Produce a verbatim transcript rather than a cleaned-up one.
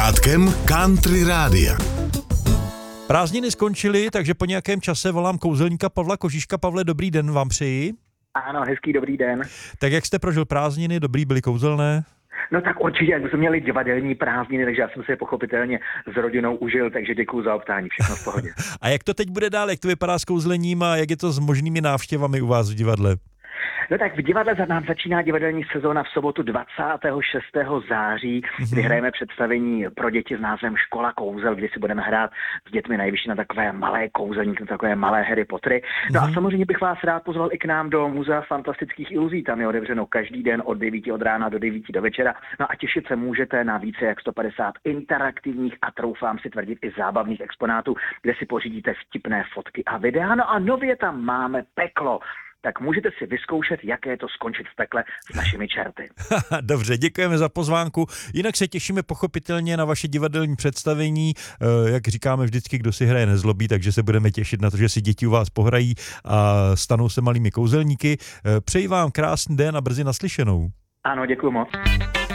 Řádkem Country Rádia. Prázdniny skončily, takže po nějakém čase volám kouzelníka Pavla Kožíška. Pavle, dobrý den vám přeji. Ano, hezký dobrý den. Tak jak jste prožil prázdniny, dobrý, byly kouzelné? No tak určitě, jak jsme měli divadelní prázdniny, takže já jsem si je pochopitelně s rodinou užil, takže děkuju za optání, všechno v pohodě. A jak to teď bude dál, jak to vypadá s kouzlením a jak je to s možnými návštěvami u vás v divadle? No tak v divadle za nám začíná divadelní sezóna v sobotu dvacátého šestého září, mm-hmm. kdy hrajeme představení pro děti s názvem Škola kouzel, kdy si budeme hrát s dětmi nejvyšší na takové malé kouzelníky, na takové malé Harry Pottery. No mm-hmm. a samozřejmě bych vás rád pozval i k nám do Muzea fantastických iluzí, tam je otevřeno každý den od devíti od rána do devíti do večera. No a těšit se můžete na více jak sto padesát interaktivních a troufám si tvrdit i zábavných exponátů, kde si pořídíte vtipné fotky a videa. No a nově tam máme peklo. Tak můžete si vyzkoušet, jaké je to skončit v pekle s našimi čerty. Dobře, děkujeme za pozvánku. Jinak se těšíme pochopitelně na vaše divadelní představení. Jak říkáme vždycky, kdo si hraje nezlobí, takže se budeme těšit na to, že si děti u vás pohrají a stanou se malými kouzelníky. Přeji vám krásný den a brzy naslyšenou. Ano, děkuji moc.